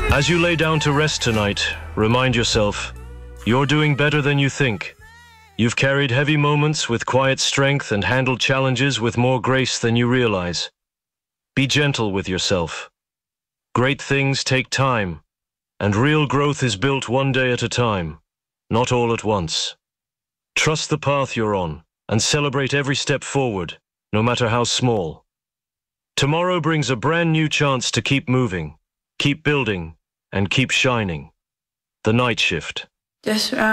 As you lay down to rest tonight, remind yourself, you're doing better than you think. You've carried heavy moments with quiet strength and handled challenges with more grace than you realize. Be gentle with yourself. Great things take time, and real growth is built one day at a time, not all at once. Trust the path you're on, and celebrate every step forward, no matter how small. Tomorrow brings a brand new chance to keep moving, keep building, and keep shining. The Night Shift. Just